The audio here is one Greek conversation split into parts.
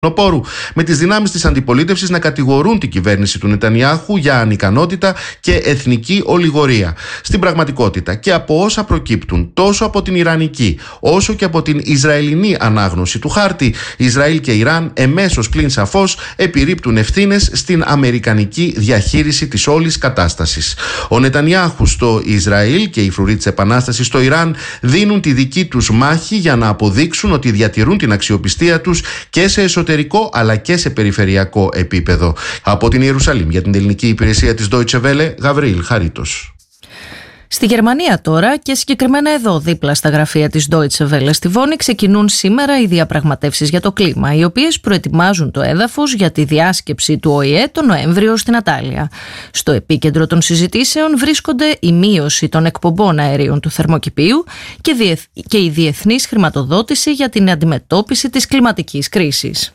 με τις δυνάμεις της αντιπολίτευσης να κατηγορούν την κυβέρνηση του Νετανιάχου για ανικανότητα και εθνική ολιγορία. Στην πραγματικότητα και από όσα προκύπτουν τόσο από την ιρανική όσο και από την ισραηλινή ανάγνωση του χάρτη, Ισραήλ και Ιράν εμέσως πλην σαφώς επιρρύπτουν ευθύνες στην αμερικανική διαχείριση της όλης κατάστασης. Ο Νετανιάχου στο Ισραήλ και οι φρουροί της Επανάστασης στο Ιράν δίνουν τη δική τους μάχη για να αποδείξουν ότι διατηρούν την αξιοπιστία τους και σε εσωτερικό αλλά και σε περιφερειακό επίπεδο. Από την Ιερουσαλήμ για την ελληνική υπηρεσία της Deutsche Welle, Γαβρίλ Χαρίτος. Στη Γερμανία τώρα και συγκεκριμένα εδώ δίπλα στα γραφεία της Deutsche Welle στη Βόνη ξεκινούν σήμερα οι διαπραγματεύσεις για το κλίμα, οι οποίες προετοιμάζουν το έδαφος για τη διάσκεψη του ΟΗΕ τον Νοέμβριο στην Ατάλια. Στο επίκεντρο των συζητήσεων βρίσκονται η μείωση των εκπομπών αερίων του θερμοκηπίου και η διεθνής χρηματοδότηση για την αντιμετώπιση της κλιματικής κρίσης.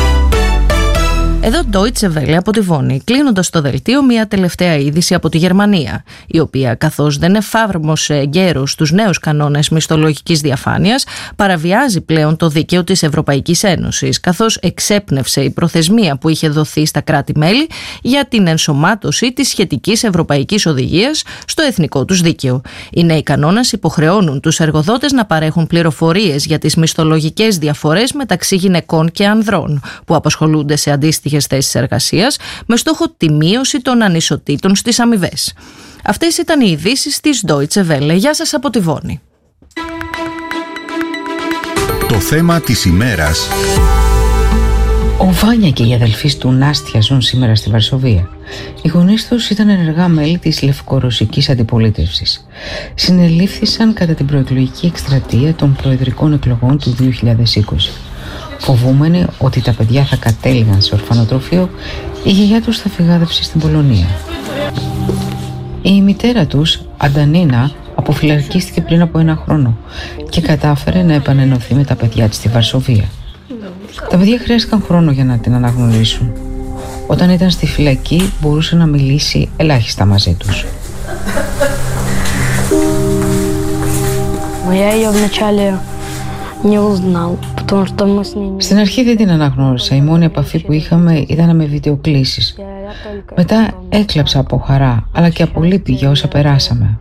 Εδώ Deutsche Welle από τη Βόνη, κλείνοντας το δελτίο μια τελευταία είδηση από τη Γερμανία, η οποία καθώς δεν εφάρμοσε εγκαίρως τους νέους κανόνες μισθολογικής διαφάνειας, παραβιάζει πλέον το δίκαιο της Ευρωπαϊκής Ένωσης, καθώς εξέπνευσε η προθεσμία που είχε δοθεί στα κράτη-μέλη για την ενσωμάτωση της σχετικής ευρωπαϊκής οδηγίας στο εθνικό τους δίκαιο. Οι νέοι κανόνες υποχρεώνουν τους εργοδότες να παρέχουν πληροφορίες για τις μισθολογικές διαφορές μεταξύ γυναικών και ανδρών που απασχολούνται σε αντίστοιχες θέσεις εργασίας, με στόχο τη μείωση των ανισοτήτων στις αμοιβές. Αυτές ήταν οι ειδήσεις της Deutsche Welle. Γεια σας από τη Βόνη. Το θέμα της ημέρας. Ο Βάνια και οι αδελφοί του Νάστια ζουν σήμερα στη Βαρσοβία. Οι γονείς τους ήταν ενεργά μέλη της λευκορωσικής αντιπολίτευσης. Συνελήφθησαν κατά την προεκλογική εκστρατεία των προεδρικών εκλογών του 2020. Φοβούμενοι ότι τα παιδιά θα κατέληγαν σε ορφανοτροφείο, η γιαγιά τους θα φυγάδευσε στην Πολωνία. Η μητέρα τους, Αντανίνα, αποφυλακίστηκε πριν από 1 χρόνο και κατάφερε να επανενωθεί με τα παιδιά της στη Βαρσοβία. Τα παιδιά χρειάστηκαν χρόνο για να την αναγνωρίσουν. Όταν ήταν στη φυλακή μπορούσε να μιλήσει ελάχιστα μαζί τους. Στην αρχή δεν την αναγνώρισα. Η μόνη επαφή που είχαμε ήταν με βιντεοκλήσεις. Μετά έκλαψα από χαρά, αλλά και από λύπη για όσα περάσαμε.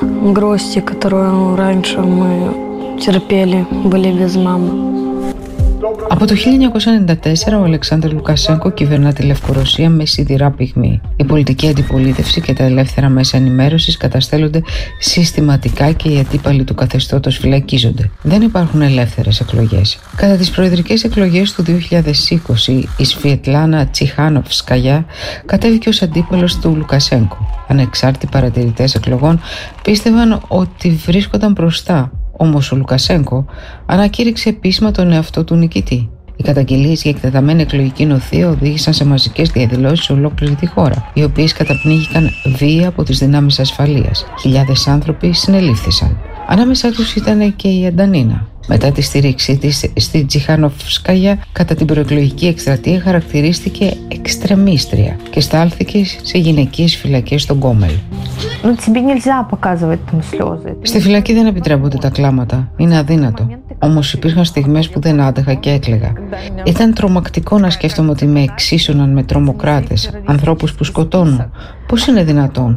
Από το 1994 ο Αλεξάνδρ Λουκασένκο κυβερνά τη Λευκορωσία με σιδηρά πυγμή. Η πολιτική αντιπολίτευση και τα ελεύθερα μέσα ενημέρωσης καταστέλλονται συστηματικά και οι αντίπαλοι του καθεστώτος φυλακίζονται. Δεν υπάρχουν ελεύθερες εκλογές. Κατά τις προεδρικές εκλογές του 2020 η Σβιετλάνα Τσιχάνοφσκαγιά κατέβηκε ως αντίπαλος του Λουκασένκο. Ανεξάρτητοι παρατηρητές εκλογών πίστευαν ότι βρίσκονταν μπροστά. Όμως ο Λουκασένκο ανακήρυξε επίσημα τον εαυτό του νικητή. Οι καταγγελίες για εκτεταμένη εκλογική νοθεία οδήγησαν σε μαζικές διαδηλώσεις σε ολόκληρη τη χώρα, οι οποίες καταπνίγηκαν βία από τις δυνάμεις ασφαλείας. Χιλιάδες άνθρωποι συνελήφθησαν. Ανάμεσά τους ήταν και η Αντανίνα. Μετά τη στήριξή της στη Τσιχάνοφσκαγιά κατά την προεκλογική εκστρατεία χαρακτηρίστηκε εξτρεμίστρια και στάλθηκε σε γυναικείες φυλακές στον Γκόμελ. Στη φυλακή δεν επιτρέπονται τα κλάματα. Είναι αδύνατο. Όμως υπήρχαν στιγμές που δεν άντεχα και έκλαιγα. Ήταν τρομακτικό να σκέφτομαι ότι με εξίσωναν με τρομοκράτες, ανθρώπους που σκοτώνουν. Πώς είναι δυνατόν?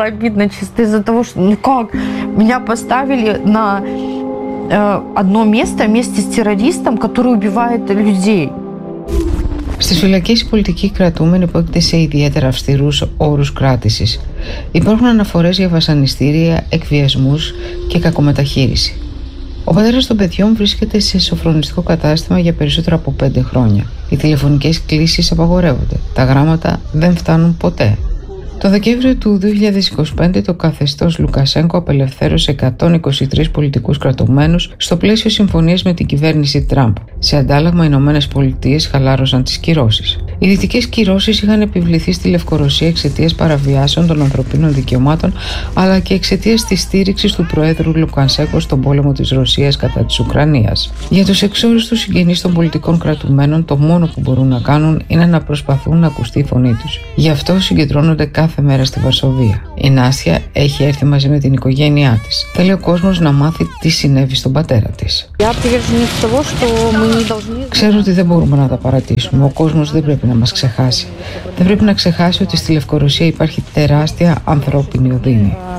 Одно место вместе с террористом, который убивает людей. Στις φυλακές οι πολιτικοί κρατούμενοι υπόκειται σε ιδιαίτερα αυστηρούς όρους κράτησης. Υπάρχουν αναφορές για βασανιστήρια, εκβιασμούς και κακομεταχείριση. Ο πατέρας των παιδιών βρίσκεται σε σοφρονιστικό κατάστημα για περισσότερα από 5 χρόνια. Οι τηλεφωνικές κλήσεις απαγορεύονται. Τα γράμματα δεν φτάνουν ποτέ. Το Δεκέμβριο του 2025 το καθεστώς Λουκασένκο απελευθέρωσε 123 πολιτικούς κρατουμένους στο πλαίσιο συμφωνίας με την κυβέρνηση Τραμπ. Σε αντάλλαγμα, οι Ηνωμένες Πολιτείες χαλάρωσαν τις κυρώσεις. Οι δυτικές κυρώσεις είχαν επιβληθεί στη Λευκορωσία εξαιτίας παραβιάσεων των ανθρωπίνων δικαιωμάτων, αλλά και εξαιτίας της στήριξης του Προέδρου Λουκασένκο στον πόλεμο της Ρωσίας κατά της Ουκρανίας. Για τους εξόριστους συγγενείς των πολιτικών κρατουμένων, το μόνο που μπορούν να κάνουν είναι να προσπαθούν να ακουστεί η φωνή τους. Γι' αυτό συγκεντρώνονται κάθε μέρα στη Βαρσοβία. Η Νάστια έχει έρθει μαζί με την οικογένειά της. Θέλει ο κόσμος να μάθει τι συνέβη στον πατέρα της. Ξέρω ότι δεν μπορούμε να τα παρατήσουμε. Ο κόσμος δεν πρέπει να μας ξεχάσει. Δεν πρέπει να ξεχάσει ότι στη Λευκορωσία υπάρχει τεράστια ανθρώπινη οδύνη.